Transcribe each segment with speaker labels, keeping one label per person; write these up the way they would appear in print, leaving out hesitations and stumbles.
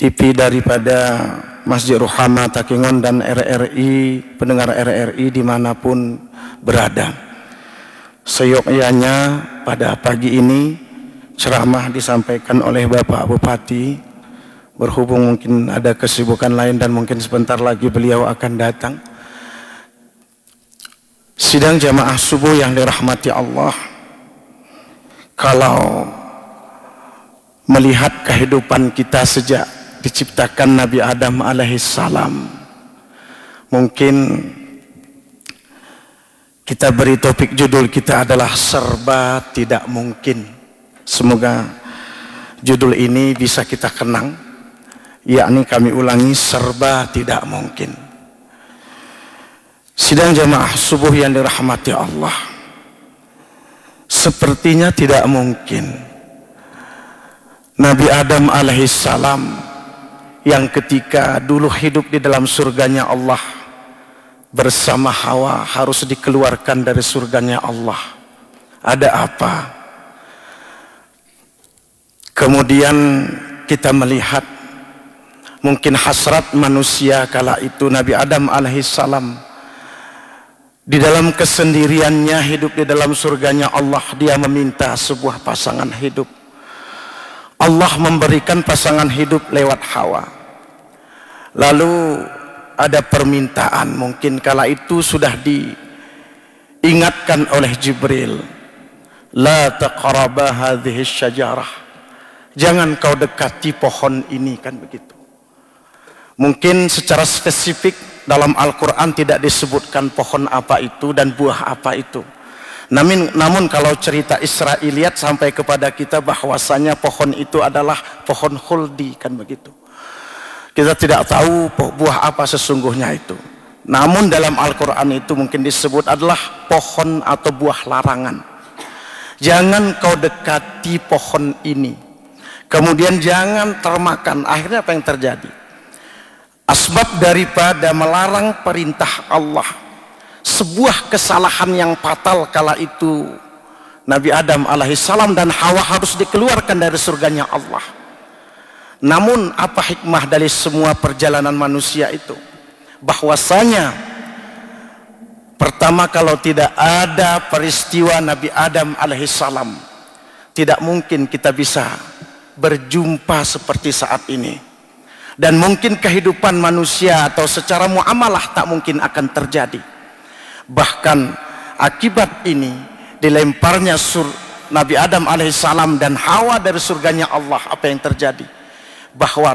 Speaker 1: TV daripada Masjid Ruhama Takengon dan RRI, pendengar RRI dimanapun berada. Seyogyanya pada pagi ini ceramah disampaikan oleh Bapak Bupati. Berhubung mungkin ada kesibukan lain dan mungkin sebentar lagi beliau akan datang. Sidang jamaah subuh yang dirahmati Allah, kalau melihat kehidupan kita sejak diciptakan Nabi Adam alaihissalam, mungkin kita beri topik judul kita adalah serba tidak mungkin. Semoga judul ini bisa kita kenang, yakni kami ulangi, serba tidak mungkin. Sidang jamaah subuh yang dirahmati Allah, sepertinya tidak mungkin Nabi Adam alaihissalam yang ketika dulu hidup di dalam surganya Allah bersama Hawa harus dikeluarkan dari surganya Allah. Ada apa? Kemudian kita melihat mungkin hasrat manusia kala itu Nabi Adam alaihissalam di dalam kesendiriannya hidup di dalam surganya Allah, dia meminta sebuah pasangan hidup. Allah memberikan pasangan hidup lewat Hawa. Lalu ada permintaan, mungkin kala itu sudah diingatkan oleh Jibril, la taqraba hadhihi syajarah, jangan kau dekati pohon ini, kan begitu. Mungkin secara spesifik dalam Al-Quran tidak disebutkan pohon apa itu dan buah apa itu. Namun kalau cerita Israiliyat sampai kepada kita bahwasanya pohon itu adalah pohon khuldi, kan begitu. Kita tidak tahu buah apa sesungguhnya itu. Namun dalam Al-Quran itu mungkin disebut adalah pohon atau buah larangan. Jangan kau dekati pohon ini. Kemudian jangan termakan. Akhirnya apa yang terjadi? Asbab daripada melarang perintah Allah, sebuah kesalahan yang fatal kala itu Nabi Adam alaihissalam dan Hawa harus dikeluarkan dari surganya Allah. Namun apa hikmah dari semua perjalanan manusia itu? Bahwasanya pertama, kalau tidak ada peristiwa Nabi Adam alaihissalam, tidak mungkin kita bisa berjumpa seperti saat ini. Dan mungkin kehidupan manusia atau secara muamalah tak mungkin akan terjadi. Bahkan akibat ini dilemparnya Nabi Adam alaihissalam dan Hawa dari surganya Allah, apa yang terjadi? Bahwa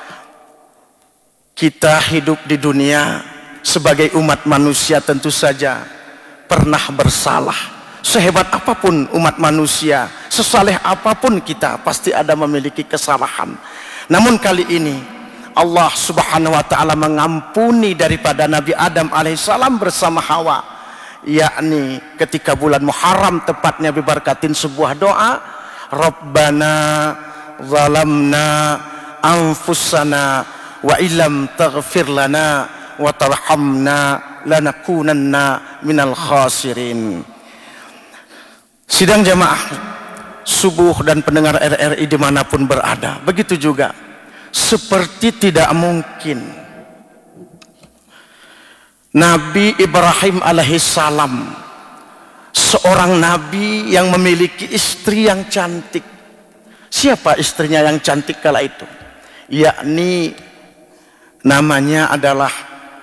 Speaker 1: kita hidup di dunia sebagai umat manusia tentu saja pernah bersalah. Sehebat apapun umat manusia, sesaleh apapun kita, pasti ada memiliki kesalahan. Namun kali ini Allah subhanahu wa ta'ala mengampuni daripada Nabi Adam alaihissalam bersama Hawa, yakni ketika bulan Muharram tepatnya diberkatin sebuah doa, Rabbana zalamna anfusana wa illam taghfir lana wa tarhamna lanakunanna minal khasirin. Sidang jamaah subuh dan pendengar RRI dimanapun berada, begitu juga seperti tidak mungkin Nabi Ibrahim alaihissalam, seorang nabi yang memiliki istri yang cantik. Siapa istrinya yang cantik kala itu? Yakni namanya adalah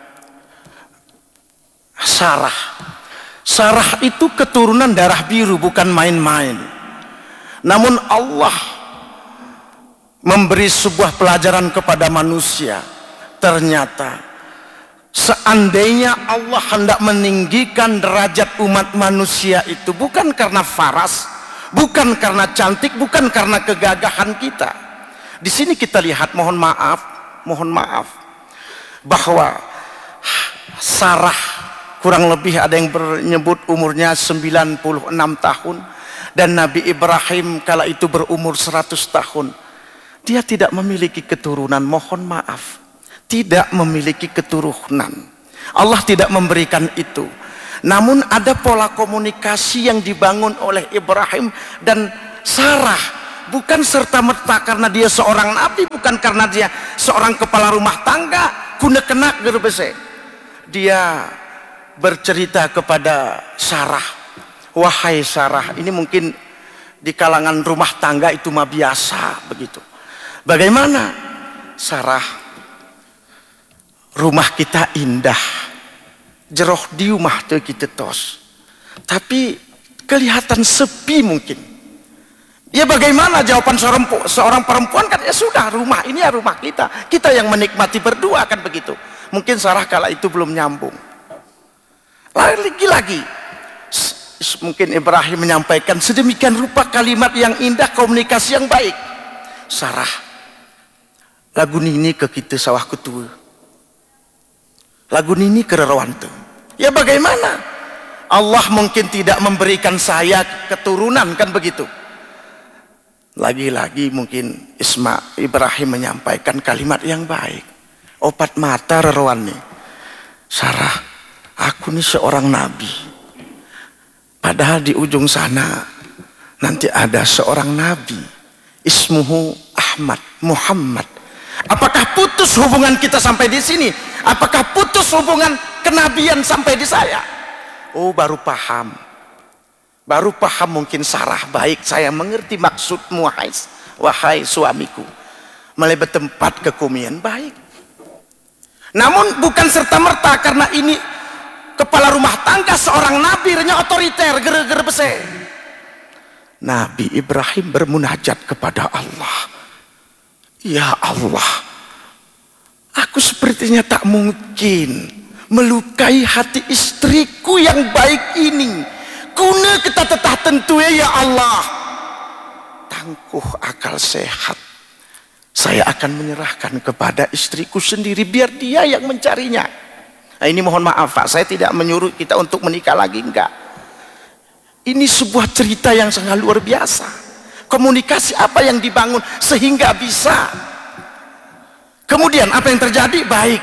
Speaker 1: Sarah. Sarah itu keturunan darah biru, bukan main-main. Namun Allah memberi sebuah pelajaran kepada manusia. Ternyata seandainya Allah hendak meninggikan derajat umat manusia itu bukan karena faras, bukan karena cantik, bukan karena kegagahan kita. Di sini kita lihat, mohon maaf bahwa Sarah kurang lebih ada yang menyebut umurnya 96 tahun dan Nabi Ibrahim kala itu berumur 100 tahun. Dia tidak memiliki keturunan, mohon maaf, tidak memiliki keturunan. Allah tidak memberikan itu. Namun ada pola komunikasi yang dibangun oleh Ibrahim dan Sarah Bukan serta-merta karena dia seorang nabi, bukan karena dia seorang kepala rumah tangga, kuna kenak gerbese. Dia bercerita kepada Sarah, wahai Sarah, ini mungkin di kalangan rumah tangga itu mah biasa begitu. Bagaimana Sarah, rumah kita indah, jeroh di rumah tuh kita tos, tapi kelihatan sepi mungkin. Ya bagaimana jawaban seorang perempuan kan, ya sudah, rumah ini ya rumah kita, kita yang menikmati berdua kan begitu. Mungkin Sarah kala itu belum nyambung. Lagi mungkin Ibrahim menyampaikan sedemikian rupa kalimat yang indah, komunikasi yang baik. Sarah, lagu nini ke kita sawah ketua, lagu nini ke rerawantu. Ya bagaimana, Allah mungkin tidak memberikan saya keturunan kan begitu. Lagi-lagi mungkin Ibrahim menyampaikan kalimat yang baik. Opat mata rerawan nih, Sarah, aku nih seorang nabi, padahal di ujung sana nanti ada seorang nabi, ismuhu Ahmad, Muhammad. Apakah putus hubungan kita sampai di sini? Apakah putus hubungan kenabian sampai di saya? Oh, baru paham mungkin Sarah, baik, saya mengerti maksudmu wahai suamiku, mulai bertempat kekumian, baik. Namun bukan serta-merta karena ini kepala rumah tangga seorang nabi renya otoriter ger-ger bese. Nabi Ibrahim bermunajat kepada Allah, ya Allah, aku sepertinya tak mungkin melukai hati istriku yang baik ini. Kuna kita tetah tentu ya Allah, tangguh akal sehat, saya akan menyerahkan kepada istriku sendiri, biar dia yang mencarinya. Nah, ini mohon maaf Pak, saya tidak menyuruh kita untuk menikah lagi, enggak. Ini sebuah cerita yang sangat luar biasa. Komunikasi apa yang dibangun sehingga bisa. Kemudian apa yang terjadi? Baik,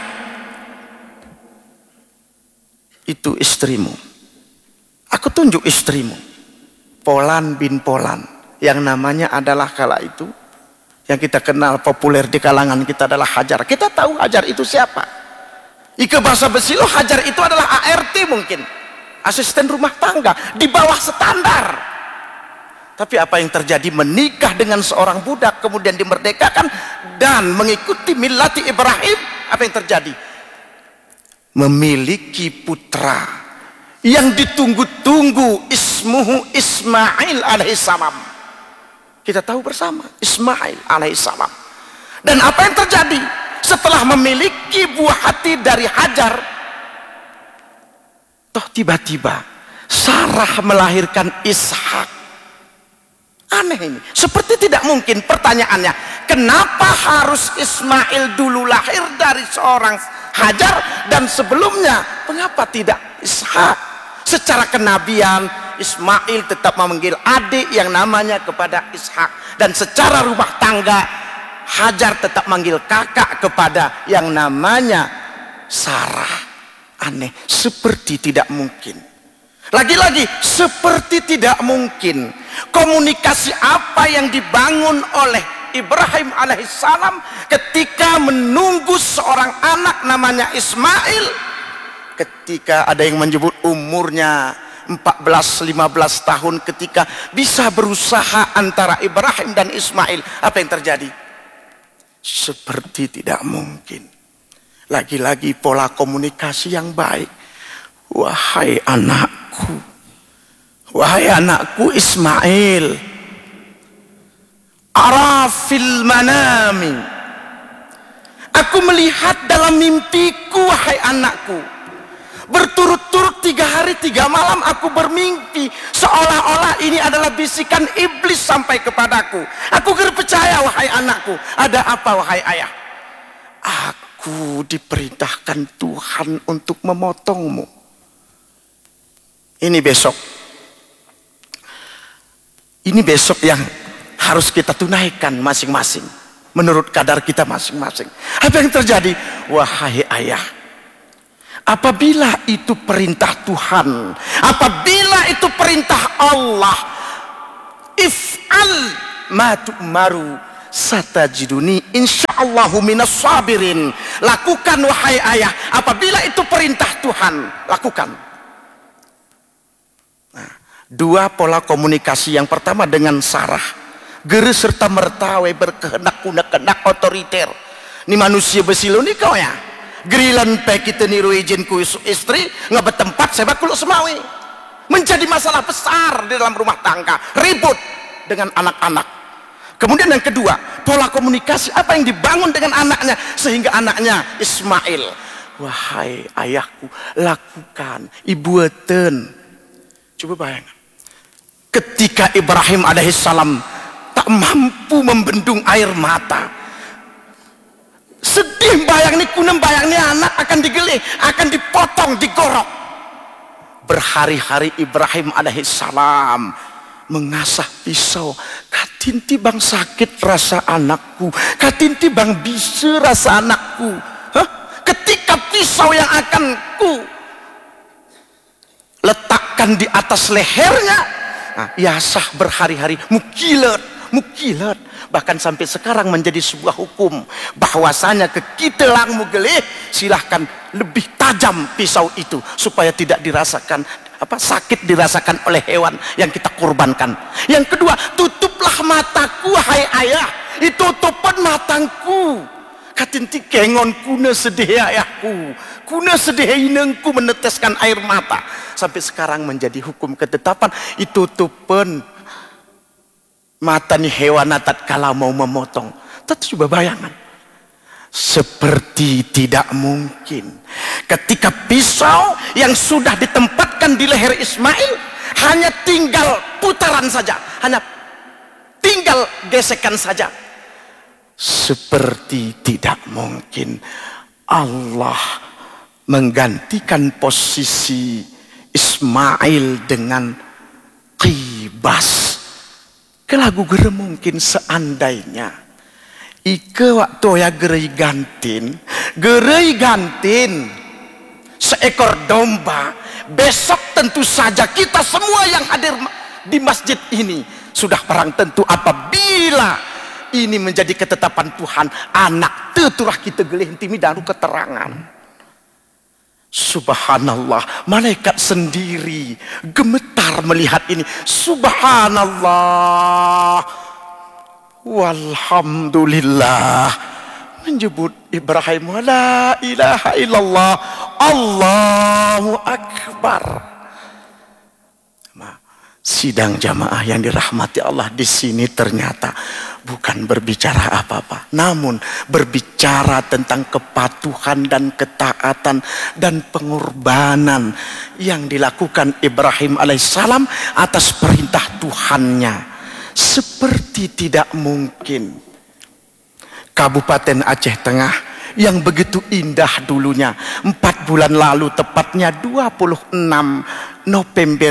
Speaker 1: itu istrimu, aku tunjuk istrimu, Polan bin Polan, yang namanya adalah kala itu yang kita kenal populer di kalangan kita adalah Hajar. Kita tahu Hajar itu siapa? Ike bahasa besi lo, Hajar itu adalah ART mungkin, asisten rumah tangga di bawah standar. Tapi apa yang terjadi? Menikah dengan seorang budak, kemudian dimerdekakan dan mengikuti millati Ibrahim. Apa yang terjadi? Memiliki putra yang ditunggu-tunggu, ismuhu Ismail alaihissalam. Kita tahu bersama Ismail alaihissalam. Dan apa yang terjadi setelah memiliki buah hati dari Hajar? Toh tiba-tiba Sarah melahirkan Ishak. Aneh ini, seperti tidak mungkin. Pertanyaannya, kenapa harus Ismail dulu lahir dari seorang Hajar dan sebelumnya mengapa tidak Ishak? Secara kenabian Ismail tetap memanggil adik yang namanya kepada Ishak, dan secara rumah tangga Hajar tetap manggil kakak kepada yang namanya Sarah. Aneh, seperti tidak mungkin. Lagi-lagi seperti tidak mungkin. Komunikasi apa yang dibangun oleh Ibrahim alaihissalam ketika menunggu seorang anak namanya Ismail, ketika ada yang menyebut umurnya 14-15 tahun, ketika bisa berusaha antara Ibrahim dan Ismail, apa yang terjadi? Seperti tidak mungkin. Lagi-lagi pola komunikasi yang baik. Wahai anakku Ismail, arafil manami, aku melihat dalam mimpiku wahai anakku, berturut-turut 3 hari 3 malam aku bermimpi, seolah-olah ini adalah bisikan iblis sampai kepadaku. Aku percaya wahai anakku. Ada apa wahai ayah? Aku diperintahkan Tuhan untuk memotongmu. Ini besok yang harus kita tunaikan masing-masing menurut kadar kita masing-masing. Apa yang terjadi? Wahai ayah, apabila itu perintah Tuhan, apabila itu perintah Allah, if'al ma tu'maru satajiduni insyaallahu minas sabirin. Lakukan wahai ayah, apabila itu perintah Tuhan, lakukan. Nah, dua pola komunikasi. Yang pertama dengan Sarah, geus serta mertawe berkehendak kunak-kenak otoriter. Ni manusia besilu ni kau ya. Gerilan pe kita niru izin ku istri ngebet tempat sebab kulo semawi. Menjadi masalah besar di dalam rumah tangga, ribut dengan anak-anak. Kemudian yang kedua, pola komunikasi apa yang dibangun dengan anaknya sehingga anaknya Ismail, wahai ayahku, lakukan, ibueun. Coba bayangkan, ketika Ibrahim alaihissalam tak mampu membendung air mata, sedih bayang nih kunem, bayang nih anak akan digelih, akan dipotong, digorok. Berhari-hari Ibrahim alaihissalam mengasah pisau. Katinti bang sakit rasa anakku, katinti bang bisa rasa anakku. Ketika pisau yang akan ku letakkan di atas lehernya, yasah berhari-hari, mukilat. Bahkan sampai sekarang menjadi sebuah hukum bahwasanya kekitelang mugelih, silahkan lebih tajam pisau itu supaya tidak dirasakan sakit dirasakan oleh hewan yang kita kurbankan. Yang kedua, tutuplah mataku wahai ayah, itutupan mataku. Katinti kengon kuna sedih ayahku, kuna sedih inengku meneteskan air mata. Sampai sekarang menjadi hukum ketetapan, itutupan mata nih hewan tatkala mau memotong. Tapi coba bayangan, seperti tidak mungkin ketika pisau yang sudah ditempatkan di leher Ismail hanya tinggal putaran saja, hanya tinggal gesekan saja. Seperti tidak mungkin Allah menggantikan posisi Ismail dengan qibas. Kelagu gere mungkin seandainya ike waktu ya gerei gantin seekor domba, besok tentu saja kita semua yang hadir di masjid ini sudah barang tentu apabila ini menjadi ketetapan Tuhan, anak teturah kita gelih timi daru keterangan. Subhanallah, malaikat sendiri gemetar melihat ini. Subhanallah walhamdulillah, menyebut Ibrahim, la ilaha illallah, Allahu akbar. Sidang jamaah yang dirahmati Allah, di sini ternyata bukan berbicara apa-apa, namun berbicara tentang kepatuhan dan ketaatan dan pengorbanan yang dilakukan Ibrahim alaihissalam atas perintah Tuhannya. Seperti tidak mungkin Kabupaten Aceh Tengah yang begitu indah dulunya 4 bulan lalu, tepatnya 26 November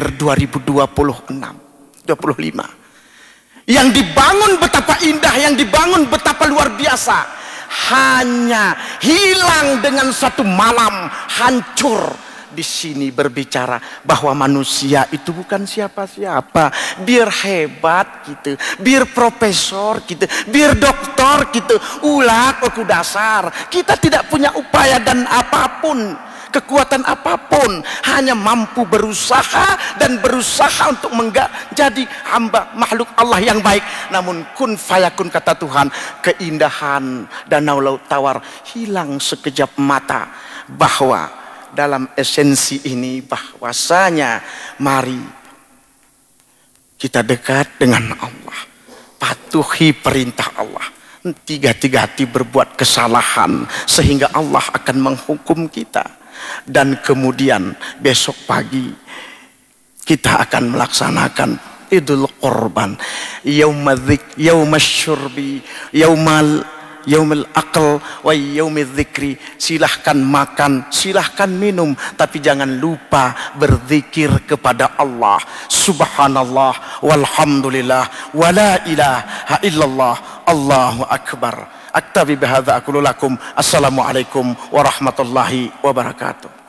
Speaker 1: 2025, yang dibangun betapa indah, yang dibangun betapa luar biasa, hanya hilang dengan satu malam, hancur. Di sini berbicara bahwa manusia itu bukan siapa-siapa. Biar hebat gitu, biar profesor gitu, biar doktor gitu, ulah aku dasar, kita tidak punya upaya dan apapun, kekuatan apapun, hanya mampu berusaha dan berusaha untuk menjadi hamba makhluk Allah yang baik. Namun kun fayakun kata Tuhan, keindahan danau laut tawar hilang sekejap mata. Bahwa dalam esensi ini bahwasanya mari kita dekat dengan Allah, patuhi perintah Allah, tiga-hati berbuat kesalahan sehingga Allah akan menghukum kita. Dan kemudian besok pagi kita akan melaksanakan Idul Qurban, yaumasyurbi, yaumil aql wa yaumil dzikri. Silahkan makan, silahkan minum, tapi jangan lupa berzikir kepada Allah. Subhanallah walhamdulillah wa la ilaha illallah, Allahu akbar. Aktabi bihadza aqulu lakum assalamualaikum warahmatullahi wabarakatuh.